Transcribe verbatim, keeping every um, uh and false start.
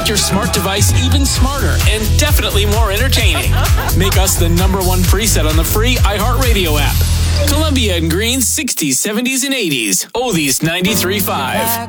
your smart device even smarter and definitely more entertaining. Make us the number one preset on the free iHeartRadio app. Columbia and Green's sixties, seventies, and eighties. Oldies ninety-three point five.